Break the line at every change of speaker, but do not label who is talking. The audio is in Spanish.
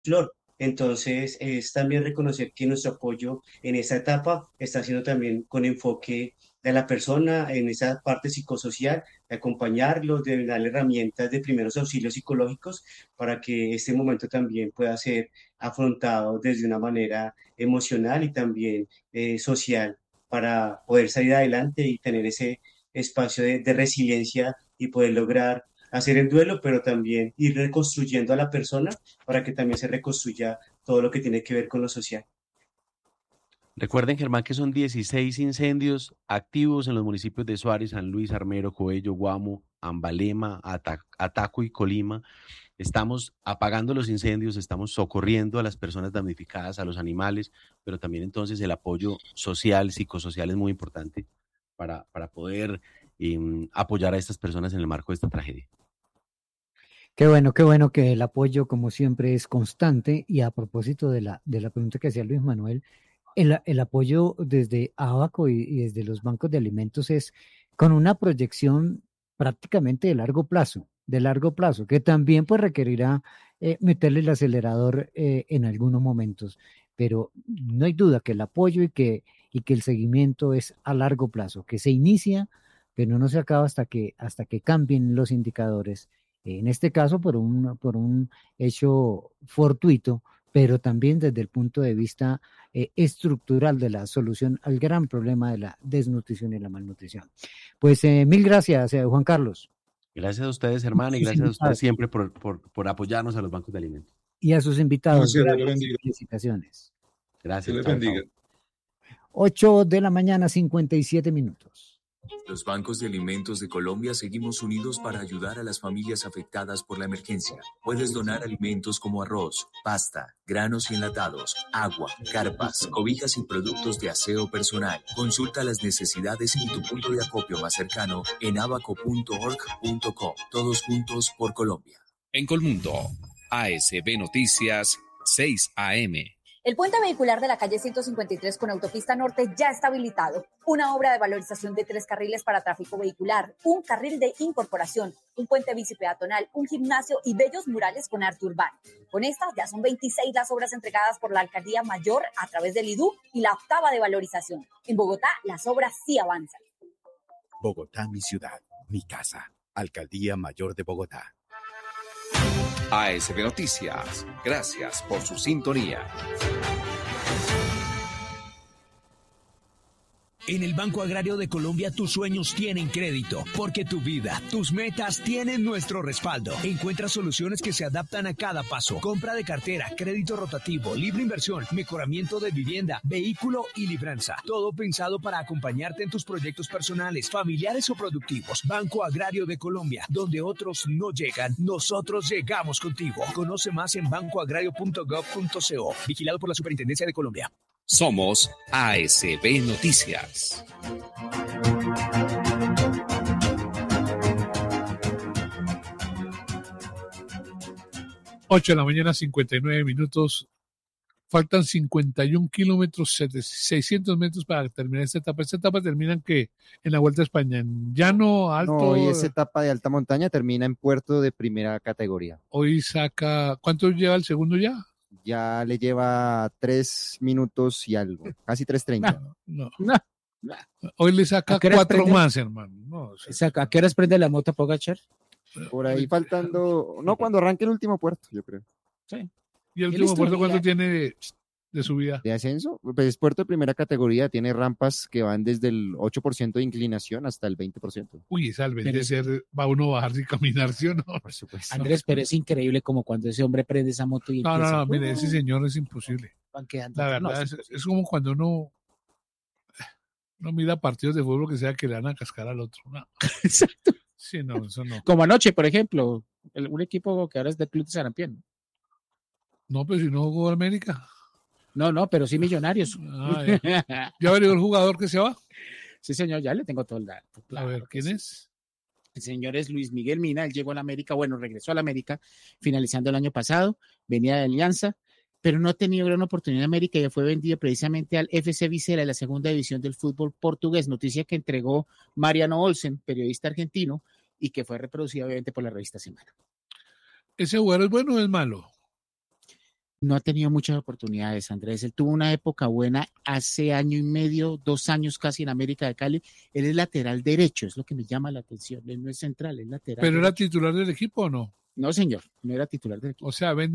flor. Entonces, es también reconocer que nuestro apoyo en esta etapa está siendo también con enfoque de la persona en esa parte psicosocial, de acompañarlos, de darle herramientas de primeros auxilios psicológicos para que este momento también pueda ser afrontado desde una manera emocional y también social para poder salir adelante y tener ese espacio de resiliencia y poder lograr hacer el duelo, pero también ir reconstruyendo a la persona para que también se reconstruya todo lo que tiene que ver con lo social.
Recuerden, Germán, que son 16 incendios activos en los municipios de Suárez, San Luis, Armero, Coello, Guamo, Ambalema, Ataco y Colima. Estamos apagando los incendios, estamos socorriendo a las personas damnificadas, a los animales, pero también entonces el apoyo social, psicosocial es muy importante para poder apoyar a estas personas en el marco de esta tragedia.
Qué bueno que el apoyo, como siempre, es constante. Y a propósito de la pregunta que hacía Luis Manuel, el apoyo desde Abaco y desde los bancos de alimentos es con una proyección prácticamente de largo plazo, que también pues requerirá meterle el acelerador en algunos momentos. Pero no hay duda que el apoyo y que el seguimiento es a largo plazo, que se inicia, pero no se acaba hasta que cambien los indicadores. En este caso, por un hecho fortuito, pero también desde el punto de vista estructural de la solución al gran problema de la desnutrición y la malnutrición. Pues mil gracias, Juan Carlos.
Gracias a ustedes, hermano, y gracias a ustedes siempre por apoyarnos a los bancos de alimentos.
Y a sus invitados.
Gracias,
felicitaciones.
Gracias.
Dios les bendiga.
8 de la mañana, 57 minutos.
Los bancos de alimentos de Colombia seguimos unidos para ayudar a las familias afectadas por la emergencia. Puedes donar alimentos como arroz, pasta, granos y enlatados, agua, carpas, cobijas y productos de aseo personal. Consulta las necesidades y tu punto de acopio más cercano en abaco.org.co. Todos juntos por Colombia.
En Colmundo, ASB Noticias, 6 AM.
El puente vehicular de la calle 153 con autopista norte ya está habilitado. Una obra de valorización de 3 carriles para tráfico vehicular, un carril de incorporación, un puente bicipeatonal, un gimnasio y bellos murales con arte urbano. Con estas ya son 26 las obras entregadas por la Alcaldía Mayor a través del IDU y la 8ª de valorización. En Bogotá, las obras sí avanzan.
Bogotá, mi ciudad, mi casa. Alcaldía Mayor de Bogotá.
ASB Noticias, gracias por su sintonía.
En el Banco Agrario de Colombia tus sueños tienen crédito, porque tu vida, tus metas tienen nuestro respaldo. Encuentra soluciones que se adaptan a cada paso. Compra de cartera, crédito rotativo, libre inversión, mejoramiento de vivienda, vehículo y libranza. Todo pensado para acompañarte en tus proyectos personales, familiares o productivos. Banco Agrario de Colombia, donde otros no llegan, nosotros llegamos contigo. Conoce más en bancoagrario.gov.co. Vigilado por la Superintendencia de Colombia.
Somos ASB Noticias.
Ocho de la mañana, 59 minutos. Faltan 51 kilómetros, 600 metros para terminar esta etapa. Esta etapa termina en la Vuelta a España, en llano, alto.
No, hoy esa etapa de alta montaña termina en puerto de primera categoría.
Hoy saca, ¿cuánto lleva el segundo ya?
Ya le lleva 3 minutos y algo, casi 3:30.
No. Hoy le saca 4 más, hermano. No,
¿A qué horas prende la moto Pogacar?
Por ahí faltando, cuando arranque el último puerto, yo creo.
Sí.
¿Y el último puerto cuánto tiene de subida?
¿De ascenso? Pues es puerto de primera categoría, tiene rampas que van desde el 8% de inclinación hasta el 20%.
Uy, esa al vez de ser, va uno a bajar sin caminar, ¿sí o no?
Por supuesto.
Andrés, pero es increíble como cuando ese hombre prende esa moto y
No, mire, ese señor es imposible.
Van quedando.
La verdad, es como cuando uno mira partidos de fútbol que sea que le van a cascar al otro. No.
Exacto.
Sí, no, eso no.
Como anoche, por ejemplo, un equipo que ahora es del Club de Sarampión.
No, pero si no jugó América.
No, pero sí Millonarios.
¿Ya averiguó el jugador que se va?
Sí, señor, ya le tengo todo el dato.
Claro, a ver, ¿quién es?
El señor es Luis Miguel Mina, él llegó a la América, regresó a la América finalizando el año pasado, venía de Alianza, pero no ha tenido gran oportunidad en América y fue vendido precisamente al FC Vicenza de la segunda división del fútbol portugués, noticia que entregó Mariano Olsen, periodista argentino, y que fue reproducida obviamente por la revista Semana.
¿Ese jugador es bueno o es malo?
No ha tenido muchas oportunidades, Andrés. Él tuvo una época buena hace año y medio, 2 años casi en América de Cali. Él es lateral derecho, es lo que me llama la atención. Él no es central, es lateral
¿Pero era
derecho.
titular del equipo o no?
No, señor, no era titular del equipo.
O sea, vende